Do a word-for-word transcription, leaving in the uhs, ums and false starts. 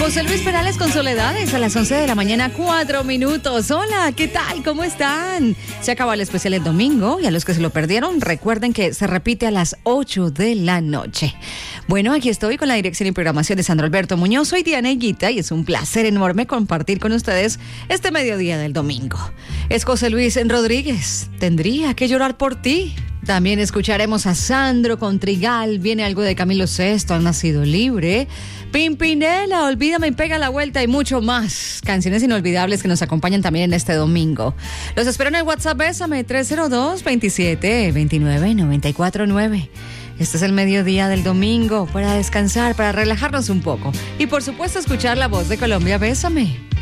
José Luis Perales con Soledades a las once de la mañana, cuatro minutos. Hola, ¿qué tal? ¿Cómo están? Se acaba el especial el domingo y a los que se lo perdieron, recuerden que se repite a las ocho de la noche. Bueno, aquí estoy con la dirección y programación de Sandro Alberto Muñoz. Soy Diana Higuita y es un placer enorme compartir con ustedes este mediodía del domingo. Es José Luis Rodríguez. Tendría que llorar por ti. También escucharemos a Sandro con Trigal, viene algo de Camilo Sesto, Han nacido libre, Pimpinela, Olvídame y Pega la Vuelta y mucho más. Canciones inolvidables que nos acompañan también en este domingo. Los espero en el WhatsApp Bésame tres cero dos, veintisiete, veintinueve, noventa y cuatro nueve. Este es el mediodía del domingo para descansar, para relajarnos un poco y por supuesto escuchar la voz de Colombia. Bésame.